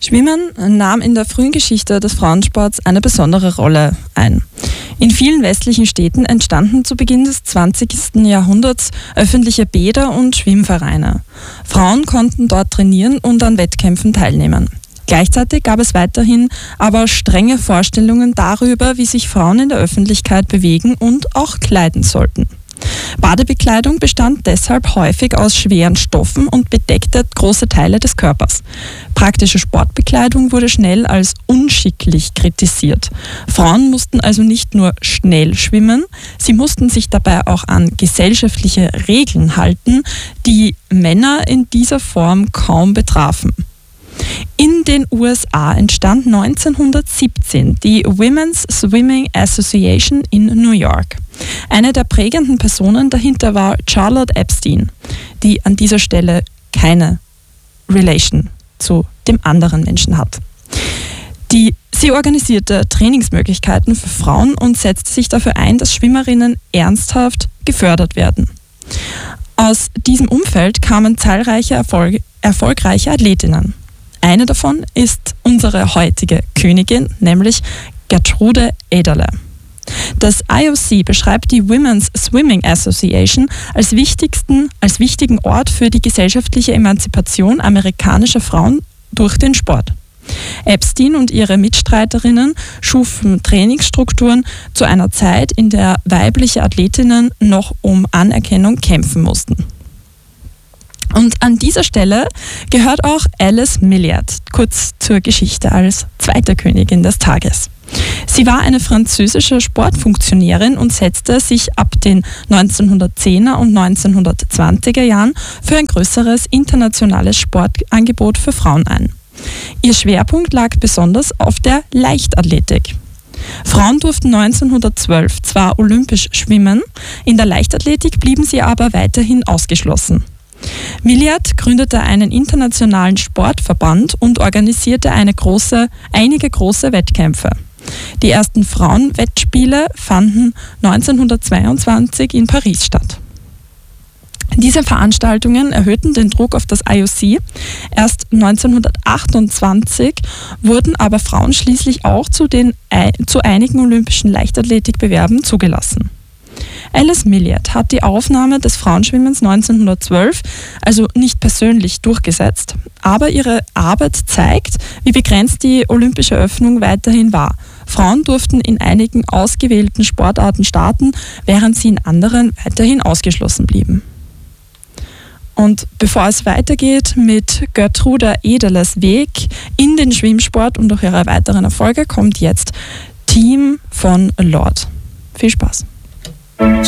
Schwimmen nahm in der frühen Geschichte des Frauensports eine besondere Rolle ein. In vielen westlichen Städten entstanden zu Beginn des 20. Jahrhunderts öffentliche Bäder und Schwimmvereine. Frauen konnten dort trainieren und an Wettkämpfen teilnehmen. Gleichzeitig gab es weiterhin aber strenge Vorstellungen darüber, wie sich Frauen in der Öffentlichkeit bewegen und auch kleiden sollten. Badebekleidung bestand deshalb häufig aus schweren Stoffen und bedeckte große Teile des Körpers. Praktische Sportbekleidung wurde schnell als unschicklich kritisiert. Frauen mussten also nicht nur schnell schwimmen, sie mussten sich dabei auch an gesellschaftliche Regeln halten, die Männer in dieser Form kaum betrafen. In den USA entstand 1917 die Women's Swimming Association in New York. Eine der prägenden Personen dahinter war Charlotte Epstein, die an dieser Stelle keine Relation zu dem anderen Menschen hat. Sie organisierte Trainingsmöglichkeiten für Frauen und setzte sich dafür ein, dass Schwimmerinnen ernsthaft gefördert werden. Aus diesem Umfeld kamen zahlreiche erfolgreiche Athletinnen. Eine davon ist unsere heutige Königin, nämlich Gertrude Ederle. Das IOC beschreibt die Women's Swimming Association als wichtigen Ort für die gesellschaftliche Emanzipation amerikanischer Frauen durch den Sport. Epstein und ihre Mitstreiterinnen schufen Trainingsstrukturen zu einer Zeit, in der weibliche Athletinnen noch um Anerkennung kämpfen mussten. Und an dieser Stelle gehört auch Alice Milliat, kurz zur Geschichte als zweite Königin des Tages. Sie war eine französische Sportfunktionärin und setzte sich ab den 1910er und 1920er Jahren für ein größeres internationales Sportangebot für Frauen ein. Ihr Schwerpunkt lag besonders auf der Leichtathletik. Frauen durften 1912 zwar olympisch schwimmen, in der Leichtathletik blieben sie aber weiterhin ausgeschlossen. Milliat gründete einen internationalen Sportverband und organisierte einige große Wettkämpfe. Die ersten Frauenwettspiele fanden 1922 in Paris statt. Diese Veranstaltungen erhöhten den Druck auf das IOC. Erst 1928 wurden aber Frauen schließlich auch zu einigen olympischen Leichtathletikbewerben zugelassen. Alice Milliat hat die Aufnahme des Frauenschwimmens 1912 also nicht persönlich durchgesetzt, aber ihre Arbeit zeigt, wie begrenzt die olympische Öffnung weiterhin war. Frauen durften in einigen ausgewählten Sportarten starten, während sie in anderen weiterhin ausgeschlossen blieben. Und bevor es weitergeht mit Gertrude Ederles Weg in den Schwimmsport und durch ihre weiteren Erfolge, kommt jetzt Team von Lorde. Viel Spaß!